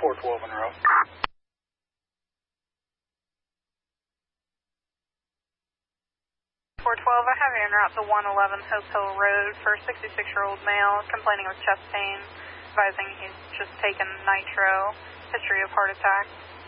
412 in a row. 412, I have you en route to 111 Hope Hill Road for a 66-year-old male complaining of chest pain, advising he's just taken nitro, history of heart attack.